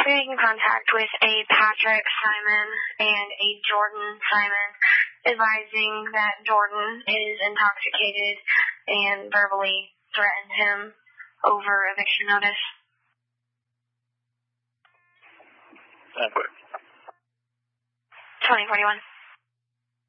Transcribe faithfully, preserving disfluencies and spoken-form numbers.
getting in contact with a Patrick Simon and a Jordan Simon, advising that Jordan is intoxicated and verbally threatened him over eviction notice. Stand by. twenty forty-one.